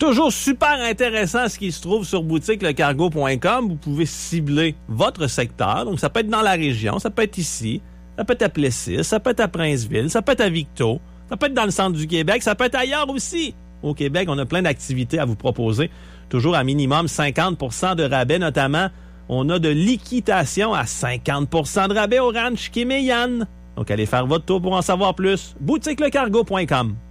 Toujours super intéressant ce qui se trouve sur boutiquelecargo.com. Vous pouvez cibler votre secteur. Donc, ça peut être dans la région, ça peut être ici, ça peut être à Plessis, ça peut être à Princeville, ça peut être à Victo, ça peut être dans le centre du Québec, ça peut être ailleurs aussi. Au Québec, on a plein d'activités à vous proposer. Toujours à minimum 50% de rabais, notamment. On a de l'équitation à 50% de rabais au ranch Kim et Yann. Donc, allez faire votre tour pour en savoir plus. boutiquelecargo.com.